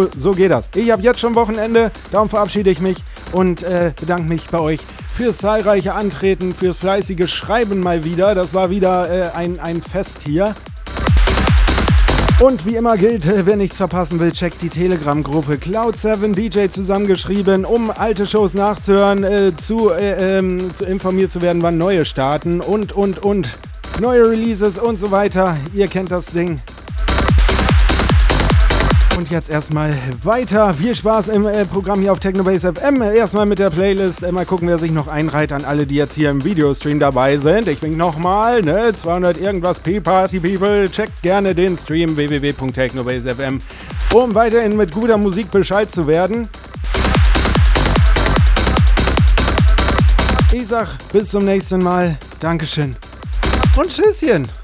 so geht das. Ich habe jetzt schon Wochenende, darum verabschiede ich mich und bedanke mich bei euch fürs zahlreiche Antreten, fürs fleißige Schreiben mal wieder. Das war wieder ein Fest hier. Und wie immer gilt, wer nichts verpassen will, checkt die Telegram-Gruppe Cloud7DJ zusammengeschrieben, um alte Shows nachzuhören, zu informiert zu werden, wann neue starten und neue Releases und so weiter. Ihr kennt das Ding. Und jetzt erstmal weiter. Viel Spaß im Programm hier auf Technobase FM. Erstmal mit der Playlist. Mal gucken, wer sich noch einreiht an alle, die jetzt hier im Videostream dabei sind. Ich wink nochmal, 200 irgendwas P-Party People. Checkt gerne den Stream www.technobase.fm, um weiterhin mit guter Musik Bescheid zu werden. Ich sag bis zum nächsten Mal. Dankeschön. Und Tschüsschen.